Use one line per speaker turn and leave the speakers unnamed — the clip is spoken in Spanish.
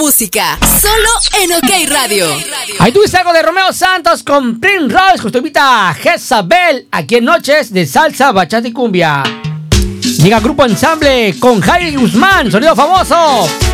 música, solo en OK Radio.
Ahí tuviste algo de Romeo Santos con Prince Royce, justo invita a Jezabel, aquí en Noches de Salsa, Bachata y Cumbia. Llega Grupo Ensamble con Jaime Guzmán, sonido famoso.